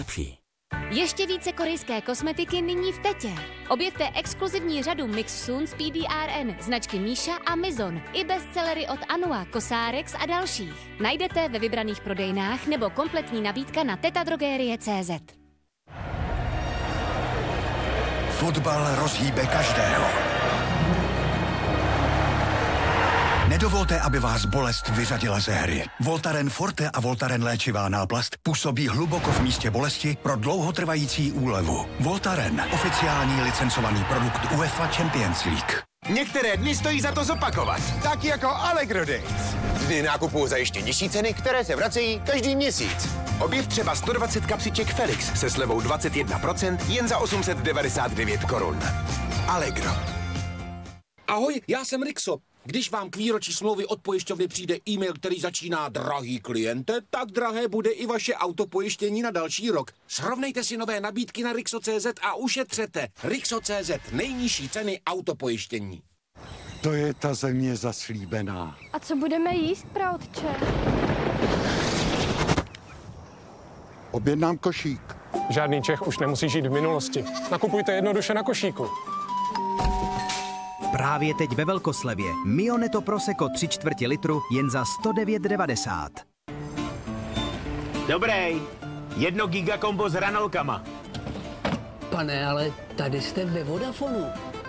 nejlepší. Ještě více korejské kosmetiky nyní v Tetě. Objevte exkluzivní řadu Mix Soon z PDRN, značky Míša a Mizon, i bestsellery od Anua, Cosrx a dalších. Najdete ve vybraných prodejnách nebo kompletní nabídka na tetadrogerie.cz. Fotbal rozhýbe každého. Nedovolte, aby vás bolest vyřadila ze hry. Voltaren Forte a Voltaren léčivá náplast působí hluboko v místě bolesti pro dlouhotrvající úlevu. Voltaren, oficiální licencovaný produkt UEFA Champions League. Některé dny stojí za to zopakovat. Tak jako Allegro Days. Dny nákupu za ještě nižší ceny, které se vracejí každý měsíc. Objev třeba 120 kapsiček Felix se slevou 21% jen za 899 korun. Allegro. Ahoj, já jsem Rixo. Když vám k výročí smlouvy od pojišťovny přijde e-mail, který začíná drahý kliente, tak drahé bude i vaše autopojištění na další rok. Srovnejte si nové nabídky na Rixo.cz a ušetřete. Rixo.cz, nejnižší ceny autopojištění. To je ta země zaslíbená. A co budeme jíst, praotče? Objednám košík. Žádný Čech už nemusí žít v minulosti. Nakupujte jednoduše na košíku. Právě teď ve velkoslevě Mioneto Prosecco 3/4 litru jen za 109,90. Dobrý, 1 gigakombo s hranolkama. Pane, ale tady jste ve Vodafonu.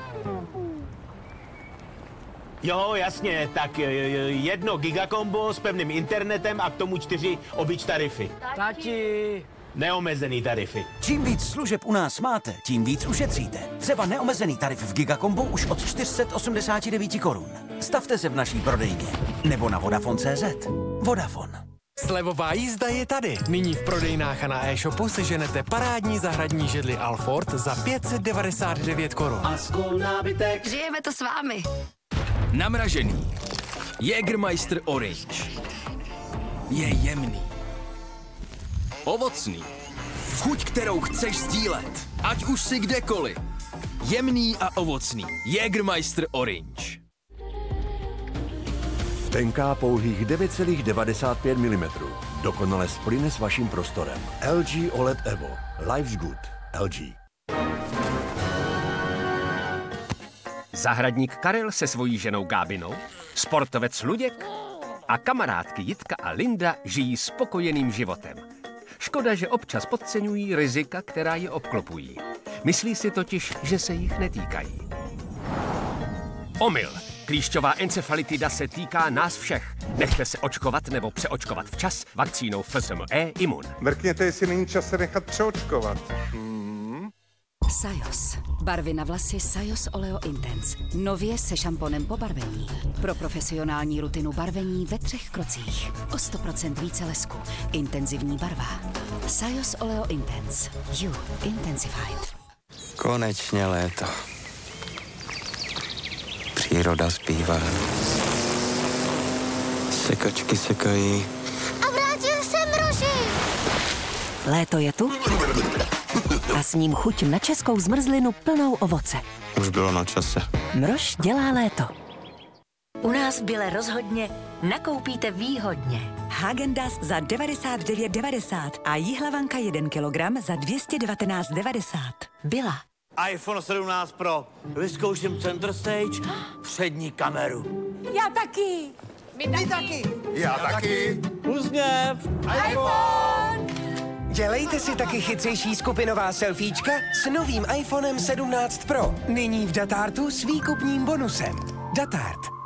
Jo, jasně, tak 1 gigakombo s pevným internetem a k tomu 4 obyč tarify. Tati! Neomezený tarify. Čím víc služeb u nás máte, tím víc ušetříte. Třeba neomezený tarif v Gigakombu už od 489 korun. Stavte se v naší prodejně. Nebo na Vodafone.cz. Vodafone. Slevová jízda je tady. Nyní v prodejnách a na e-shopu seženete parádní zahradní židli Alford za 599 korun. A skol nábytek. Žijeme to s vámi. Namražený. Jägermeister Orange. Je jemný. Ovocný. Chuť, kterou chceš sdílet. Ať už si kdekoliv. Jemný a ovocný. Jägermeister Orange. Tenká pouhých 9,95 mm. Dokonale splyne s vaším prostorem. LG OLED Evo. Life's good. LG. Zahradník Karel se svojí ženou Gábinou, sportovec Luděk a kamarádky Jitka a Linda žijí spokojeným životem. Škoda, že občas podceňují rizika, která je obklopují. Myslí si totiž, že se jich netýkají. Omyl. Klíšťová encefalitida se týká nás všech. Nechte se očkovat nebo přeočkovat včas vakcínou FSME Imun. Mrkněte, jestli není čas se nechat přeočkovat. Sajos. Barvy na vlasy Sajos Oleo Intense. Nově se šamponem po barvení. Pro profesionální rutinu barvení ve 3 krocích. O 100% více lesku. Intenzivní barva. Sajos Oleo Intense. You Intensified. Konečně léto. Příroda zpívá. Sekačky sekají. A vrátil se mroží. Léto je tu? A s ním chuť na českou zmrzlinu plnou ovoce. Už bylo na čase. Mrož dělá léto. U nás v Bile rozhodně nakoupíte výhodně. Häagen-Dazs za 99,90 a jíhlavanka 1 kilogram za 219,90. Byla. iPhone 17 Pro. Vyzkouším center stage, přední kameru. Já taky. My taky. Já taky. Uzněv. iPhone. Dělejte si taky chytřejší skupinová selfiečka s novým iPhonem 17 Pro. Nyní v Datartu s výkupním bonusem. Datart.